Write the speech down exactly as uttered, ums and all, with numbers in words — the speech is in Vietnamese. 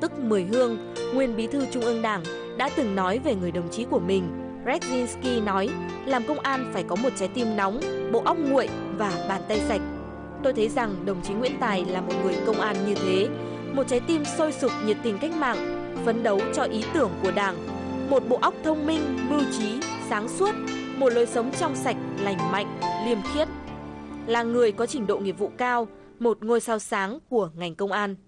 tức Mười Hương, nguyên bí thư Trung ương Đảng, đã từng nói về người đồng chí của mình. Brzezinski nói, làm công an phải có một trái tim nóng, bộ óc nguội và bàn tay sạch. Tôi thấy rằng đồng chí Nguyễn Tài là một người công an như thế, một trái tim sôi sục nhiệt tình cách mạng, phấn đấu cho ý tưởng của Đảng, một bộ óc thông minh, mưu trí, sáng suốt, một lối sống trong sạch, lành mạnh, liêm khiết. Là người có trình độ nghiệp vụ cao, một ngôi sao sáng của ngành công an.